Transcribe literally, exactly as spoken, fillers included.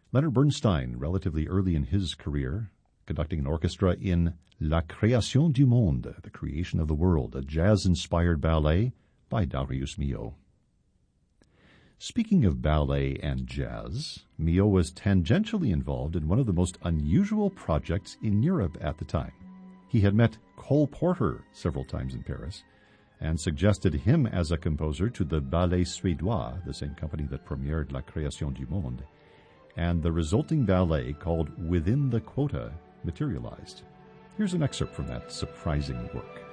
Leonard Bernstein, relatively early in his career, conducting an orchestra in La Création du Monde, The Creation of the World, a jazz-inspired ballet by Darius Milhaud. Speaking of ballet and jazz, Milhaud was tangentially involved in one of the most unusual projects in Europe at the time. He had met Cole Porter several times in Paris and suggested him as a composer to the Ballet Suédois, the same company that premiered La Création du Monde, and the resulting ballet, called Within the Quota, materialized. Here's an excerpt from that surprising work.